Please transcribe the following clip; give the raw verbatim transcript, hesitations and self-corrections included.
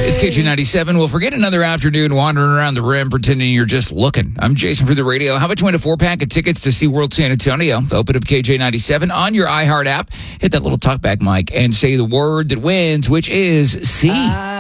It's K J ninety-seven. Well, forget another afternoon wandering around the rim pretending you're just looking. I'm Jason for the radio. How about you win a four-pack of tickets to see World San Antonio? Open up K J ninety-seven on your iHeart app. Hit that little talkback mic and say the word that wins, which is C. I